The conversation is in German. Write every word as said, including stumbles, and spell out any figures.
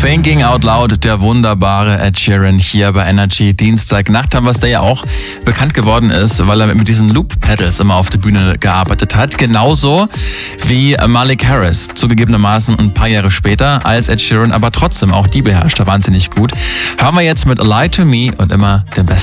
Thinking Out Loud, der wunderbare Ed Sheeran hier bei Energy. Dienstagnacht haben wir es, der ja auch bekannt geworden ist, weil er mit diesen Loop-Pedals immer auf der Bühne gearbeitet hat. Genauso wie Malik Harris, zugegebenermaßen ein paar Jahre später als Ed Sheeran, aber trotzdem auch die beherrscht er wahnsinnig gut. Hören wir jetzt mit Lie to Me und immer den besten